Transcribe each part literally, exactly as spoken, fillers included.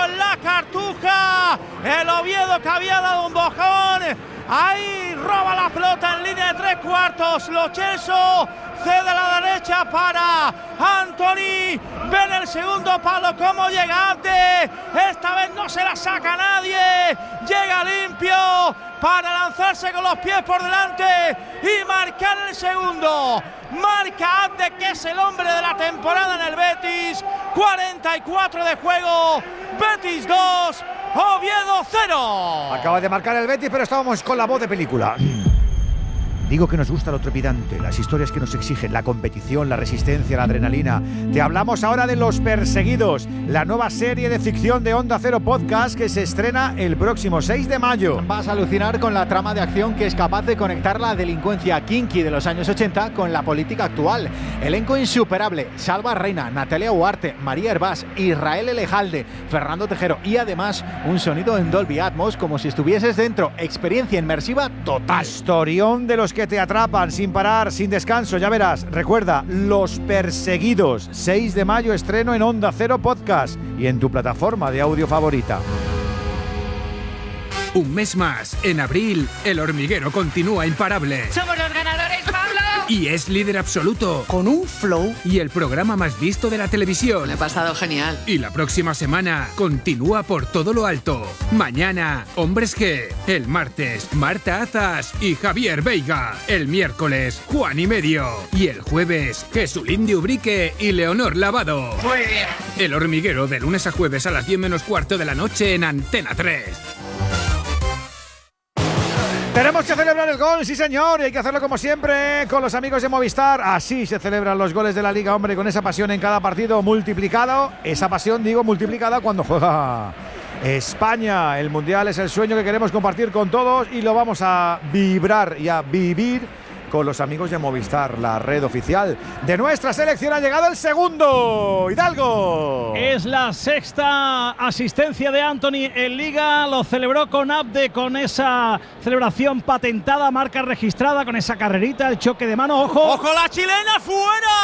en la Cartuja. El Oviedo, que había dado un bojón, ahí roba la pelota en línea de tres cuartos. Lo Celso cede a la derecha para Antony. Ven el segundo palo, cómo llega Abde. Esta vez no se la saca nadie. Llega limpio para lanzarse con los pies por delante y marcar el segundo. Marca Abde, que es el hombre de la temporada en el Betis. cuarenta y cuatro de juego. Betis dos, Oviedo cero. Acaba de marcar el Betis, pero estábamos con la voz de película. Digo que nos gusta lo trepidante, las historias que nos exigen, la competición, la resistencia, la adrenalina. Te hablamos ahora de Los Perseguidos, la nueva serie de ficción de Onda Cero Podcast que se estrena el próximo seis de mayo. Vas a alucinar con la trama de acción que es capaz de conectar la delincuencia kinky de los años ochenta con la política actual. Elenco insuperable: Salva Reina, Natalia Huarte, María Hervás, Israel Elejalde, Fernando Tejero y además un sonido en Dolby Atmos como si estuvieses dentro. Experiencia inmersiva total. Historión de los que te atrapan sin parar, sin descanso, ya verás. Recuerda, Los Perseguidos, seis de mayo, estreno en Onda Cero Podcast y en tu plataforma de audio favorita. Un mes más, en abril, El Hormiguero continúa imparable. ¡Somos los ganadores, Pablo! Y es líder absoluto. Con un flow. Y el programa más visto de la televisión. Me he pasado genial. Y la próxima semana continúa por todo lo alto. Mañana, Hombres G. El martes, Marta Azas y Javier Veiga. El miércoles, Juan y Medio. Y el jueves, Jesulín de Ubrique y Leonor Lavado. Muy bien. El Hormiguero, de lunes a jueves a las diez menos cuarto de la noche en Antena tres. Tenemos que celebrar el gol, sí señor, y hay que hacerlo como siempre con los amigos de Movistar. Así se celebran los goles de la Liga, hombre, con esa pasión en cada partido multiplicado. Esa pasión, digo, multiplicada cuando juega España. El Mundial es el sueño que queremos compartir con todos y lo vamos a vibrar y a vivir con los amigos de Movistar, la red oficial de nuestra selección. Ha llegado el segundo, Hidalgo. Es la sexta asistencia de Antony en Liga. Lo celebró con Abde, con esa celebración patentada, marca registrada, con esa carrerita, el choque de mano. ¡Ojo! ¡Ojo, la chilena fuera!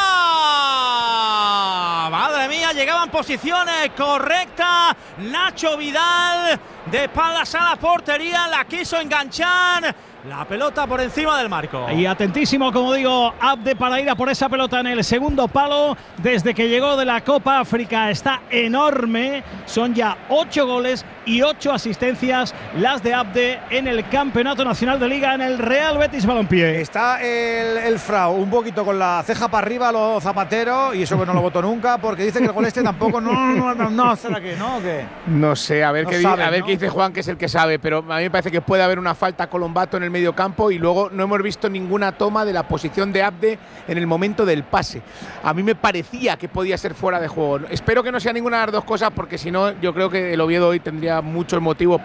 Madre mía, llegaba en posiciones correctas Nacho Vidal, de espaldas a la portería, la quiso enganchar. La pelota por encima del marco. Y atentísimo, como digo, Abde para ir a por esa pelota en el segundo palo. Desde que llegó de la Copa África está enorme. Son ya ocho goles y ocho asistencias las de Abde en el Campeonato Nacional de Liga en el Real Betis Balompié. Está el, el Frau un poquito con la ceja para arriba, los Zapatero, y eso que no lo votó nunca, porque dice que el gol este tampoco no, no, no, no, ¿será que no o qué? No sé, a ver, no qué, saben, a ver ¿no? qué dice Juan, que es el que sabe, pero a mí me parece que puede haber una falta a Colombato en el medio campo y luego no hemos visto ninguna toma de la posición de Abde en el momento del pase. A mí me parecía que podía ser fuera de juego. Espero que no sea ninguna de las dos cosas, porque si no, yo creo que el Oviedo hoy tendría muchos motivos